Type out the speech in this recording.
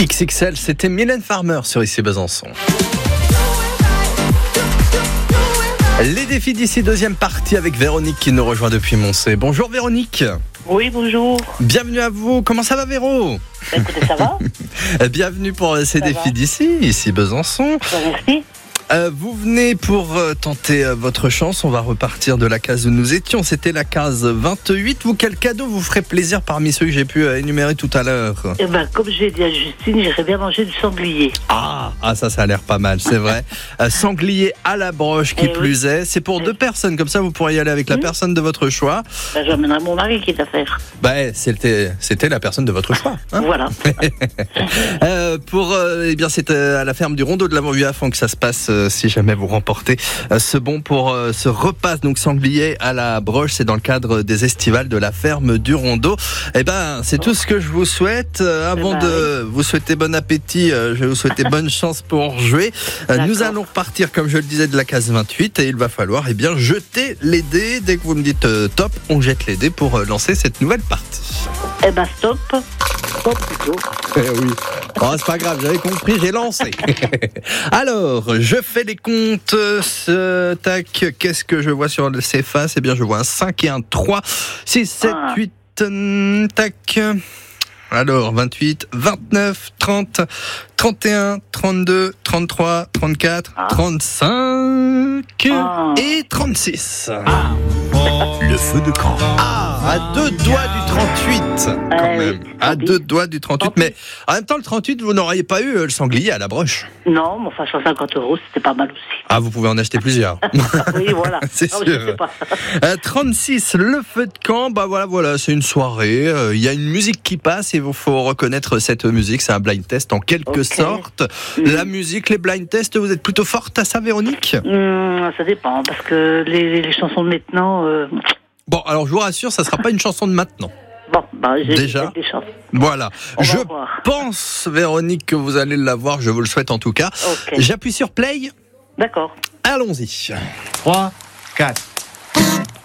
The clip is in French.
XXL, c'était Mylène Farmer sur ICI Besançon. Les défis d'ici, deuxième partie avec Véronique qui nous rejoint depuis Moncey. Bonjour Véronique. Oui, bonjour. Bienvenue à vous. Comment ça va Véro ? Écoutez, ça va ? Bienvenue pour ces Ça défis va. d'ici, ici Besançon. Merci. Vous venez pour tenter votre chance. On va repartir de la case où nous étions. C'était la case 28. Vous, quel cadeau vous ferait plaisir parmi ceux que j'ai pu énumérer tout à l'heure ? Eh ben, comme j'ai dit à Justine, j'irais bien manger du sanglier. Ah, ça a l'air pas mal, c'est vrai. Sanglier à la broche qui plus est. C'est pour deux personnes, comme ça vous pourrez y aller avec la personne de votre choix. Ben, j'emmènerai mon mari qui est à faire. C'était la personne de votre choix. Hein. Voilà. C'est à la ferme du Rondeau de l'Avant-Vue à Fond que ça se passe si jamais vous remportez ce bon pour ce repas, donc sanglier à la broche. C'est dans le cadre des estivales de la ferme du Rondeau. C'est tout ce que je vous souhaite. Avant de vous souhaiter bon appétit, je vais vous souhaiter bonne chance pour jouer. Nous allons repartir, comme je le disais, de la case 28 et il va falloir jeter les dés. Dès que vous me dites top, on jette les dés pour lancer cette nouvelle partie. Eh ben, stop. Stop plutôt. Oui. Oh, c'est pas grave, j'avais compris, j'ai lancé. Alors, je fais les comptes. Tac, qu'est-ce que je vois sur ces faces ? Eh bien, je vois un 5 et un 3. 6, 7, 8, tac. Alors, 28, 29, 30, 31, 32, 33, 34, 35 et 36. Le feu de camp. À deux doigts du 38, quand même. À deux doigts du 38. Mais en même temps, le 38, vous n'auriez pas eu le sanglier à la broche. Non, mais enfin, 150 €, c'était pas mal aussi. Ah, vous pouvez en acheter plusieurs. Oui, voilà. C'est non, sûr. je sais pas. 36, le feu de camp. Voilà, c'est une soirée. Il y a une musique qui passe et il faut reconnaître cette musique. C'est un blind test en quelque sorte. La musique, les blind tests, vous êtes plutôt forte à ça, Véronique ? Ça dépend, parce que les chansons de maintenant... Bon, alors je vous rassure, ça ne sera pas une chanson de maintenant. Bon, j'ai Déjà. des chansons. Voilà. Je va voir. pense, Véronique, que vous allez l'avoir. Je vous le souhaite en tout cas. Ok. J'appuie sur play. D'accord. Allons-y. 3, 4.